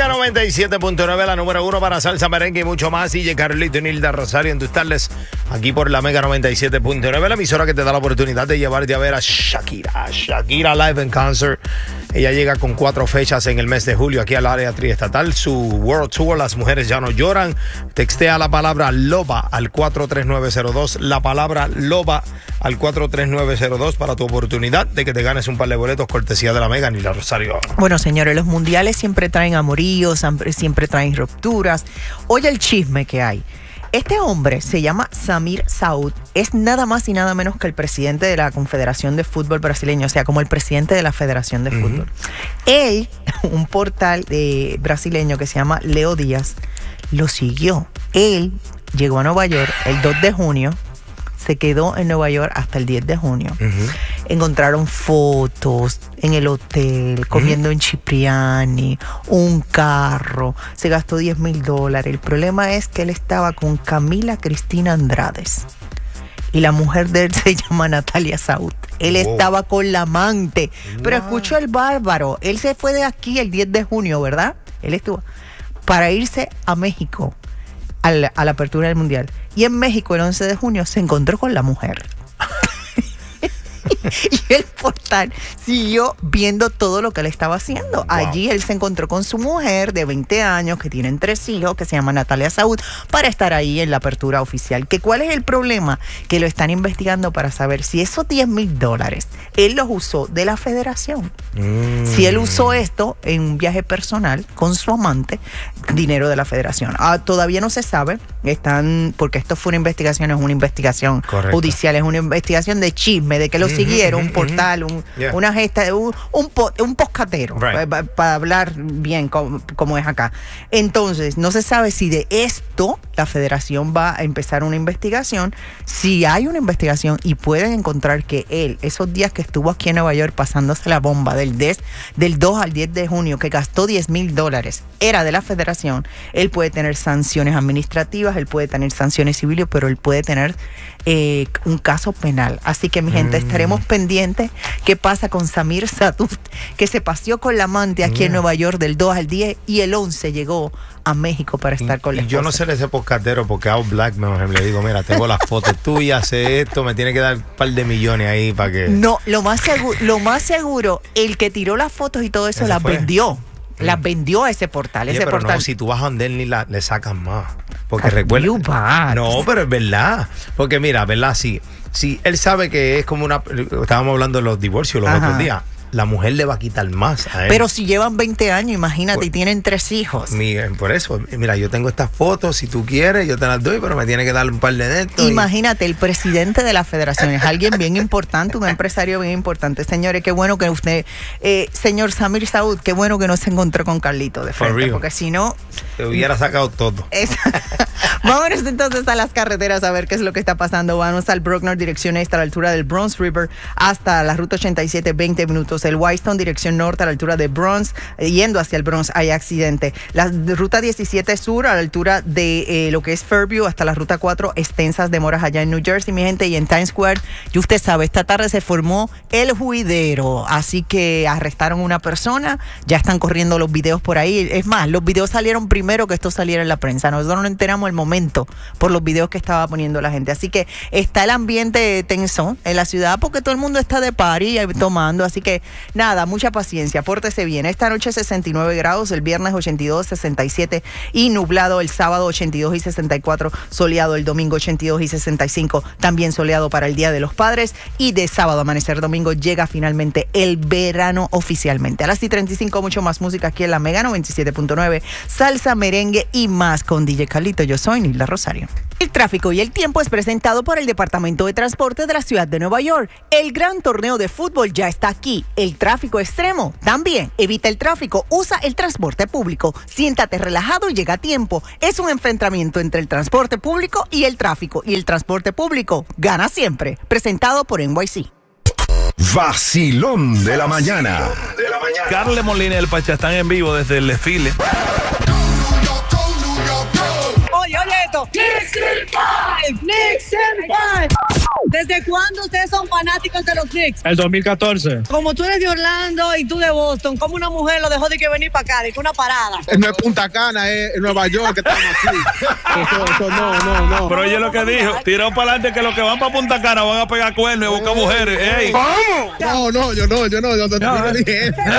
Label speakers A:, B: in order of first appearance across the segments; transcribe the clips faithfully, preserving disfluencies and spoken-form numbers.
A: Mega noventa y siete punto nueve, la número uno para salsa, merengue y mucho más. D J Carlito y Nilda Rosario en tus tardes, aquí por la Mega noventa y siete punto nueve, la emisora que te da la oportunidad de llevarte a ver a Shakira. Shakira Live in Concert. Ella llega con cuatro fechas en el mes de julio aquí al área triestatal. Su World Tour, Las Mujeres Ya No Lloran. Textea la palabra loba al cuatro tres nueve cero dos. La palabra loba al cuatro tres nueve cero dos para tu oportunidad de que te ganes un par de boletos cortesía de la Mega, Nilda Rosario.
B: Bueno, señores, los mundiales siempre traen amoríos, siempre traen rupturas. Oye el chisme que hay. Este hombre se llama Samir Saud, es nada más y nada menos que el presidente de la Confederación de Fútbol Brasileño, o sea, como el presidente de la Federación de uh-huh. Fútbol. Él, un portal de brasileño que se llama Leo Díaz, lo siguió. Él llegó a Nueva York el dos de junio, se quedó en Nueva York hasta el diez de junio. Uh-huh. Encontraron fotos en el hotel, comiendo uh-huh. en Cipriani, un carro, se gastó diez mil dólares. El problema es que él estaba con Camila Cristina Andrades y la mujer de él se llama Natalia Saud. Él wow. estaba con la amante. Wow. Pero escuchó el bárbaro, él se fue de aquí el diez de junio, ¿verdad? Él estuvo para irse a México a la, a la apertura del mundial. Y en México el once de junio se encontró con la mujer. Y el portal siguió viendo todo lo que él estaba haciendo. Wow. Allí él se encontró con su mujer de veinte años, que tienen tres hijos, que se llama Natalia Saud, para estar ahí en la apertura oficial. ¿Que ¿Cuál es el problema? Que lo están investigando para saber si esos diez mil dólares él los usó de la federación. Mm. Si él usó esto en un viaje personal con su amante, dinero de la federación. Ah, todavía no se sabe, están, porque esto fue una investigación, es una investigación Correcto. judicial, es una investigación de chisme, de que lo mm-hmm, siguieron, mm-hmm, un portal, un, yeah. una gesta, un, un, po, un poscatero, right. para, para hablar bien como, como es acá. Entonces, no se sabe si de esto la federación va a empezar una investigación. Si hay una investigación y pueden encontrar que él, esos días que estuvo aquí en Nueva York pasándose la bomba del, des, del dos al diez de junio, que gastó diez mil dólares, era de la federación, él puede tener sanciones administrativas, él puede tener sanciones civiles, pero él puede tener eh, un caso penal. Así que, mi gente, mm. estaremos pendientes qué pasa con Samir Saud, que se paseó con la amante aquí yeah. en Nueva York del dos al diez y el once llegó a México para estar
A: y,
B: con la esposa.
A: Yo no sé ese poscatero porque a Black me le digo, mira, tengo las fotos tuyas, sé esto, me tiene que dar un par de millones ahí para que...
B: No, lo más seguro, lo más seguro, el que tiró las fotos y todo eso ¿Ese las fue? vendió. Las vendió a ese portal. Ese
A: yeah, pero
B: portal.
A: No, si tú vas a donde él ni la, le sacan más. Porque recuerda. No, pero es verdad. Porque mira, ¿verdad? Si, si él sabe que es como una. Estábamos hablando de los divorcios los Ajá. otros días. La mujer le va a quitar más a él.
B: Pero si llevan veinte años, imagínate, por, y tienen tres hijos.
A: Mi, por eso, mira, yo tengo estas fotos, si tú quieres, yo te las doy, pero me tiene que dar un par de estos.
B: Imagínate, y... el presidente de la federación es alguien bien importante, un empresario bien importante. Señores, qué bueno que usted, eh, señor Samir Saud, qué bueno que no se encontró con Carlito de frente, porque si no...
A: Te hubiera sacado todo.
B: Vámonos entonces a las carreteras a ver qué es lo que está pasando. Vamos al Bruckner, dirección este, a la altura del Bronx River, hasta la ruta ochenta y siete, veinte minutos. El Whitestone, dirección norte, a la altura de Bronx, eh, yendo hacia el Bronx, hay accidente. La ruta diecisiete sur, a la altura de eh, lo que es Fairview, hasta la ruta cuatro, extensas demoras allá en New Jersey, mi gente, y en Times Square. Y usted sabe, esta tarde se formó el juidero, así que arrestaron a una persona, ya están corriendo los videos por ahí. Es más, los videos salieron primero que esto saliera en la prensa. Nosotros no enteramos el momento por los videos que estaba poniendo la gente. Así que está el ambiente tenso en la ciudad porque todo el mundo está de party tomando, así que nada, mucha paciencia, pórtese bien. Esta noche sesenta y nueve grados, el viernes ochenta y dos, sesenta y siete y nublado, el sábado ochenta y dos y sesenta y cuatro, soleado el domingo ochenta y dos y sesenta y cinco, también soleado para el Día de los Padres, y de sábado amanecer domingo llega finalmente el verano oficialmente. A las y treinta y cinco, mucho más música aquí en la Mega noventa y siete punto nueve, salsa, merengue y más con D J Carlito. Yo soy Nilda Rosario. El tráfico y el tiempo es presentado por el Departamento de Transporte de la Ciudad de Nueva York. El gran torneo de fútbol ya está aquí. El tráfico extremo también. Evita el tráfico, usa el transporte público. Siéntate relajado y llega a tiempo. Es un enfrentamiento entre el transporte público y el tráfico. Y el transporte público gana siempre. Presentado por N Y C.
C: Vacilón de la mañana.
D: De la mañana. Carle Molina y el Pacha están en vivo desde el desfile.
B: Oye, oye,
E: esto. Knicks in five. Knicks in five. ¿Desde cuándo ustedes son fanáticos de los Knicks?
F: El dos mil catorce.
E: Como tú eres de Orlando y tú de Boston, ¿cómo una mujer lo dejó de que venir para acá, de que una parada?
F: No es Punta Cana, es Nueva York que estamos aquí. Eso, eso no, no, no.
D: Pero oye lo que dijo, tiró para adelante que los que van para Punta Cana van a pegar cuernos y buscar mujeres. Ey.
F: No, no, yo no, yo no, yo no, no, no dije eso.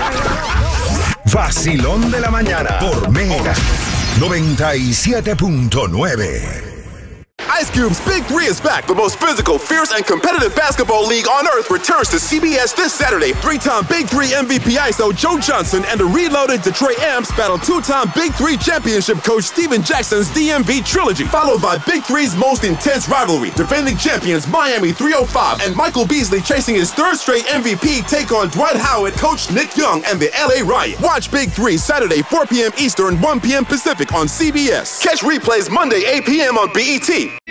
C: Vacilón de la mañana por Mega noventa y siete punto nueve.
G: Ice Cube's Big Three is back. The most physical, fierce, and competitive basketball league on earth returns to C B S this Saturday. Three-time Big Three M V P I S O Joe Johnson and the reloaded Detroit Amps battle two-time Big Three championship coach Steven Jackson's D M V trilogy, followed by Big Three's most intense rivalry. Defending champions Miami three oh five and Michael Beasley chasing his third straight M V P take on Dwight Howard, coach Nick Young, and the L A Riot. Watch Big Three Saturday, four p.m. Eastern, one p.m. Pacific on C B S. Catch replays Monday, eight p.m. on B E T.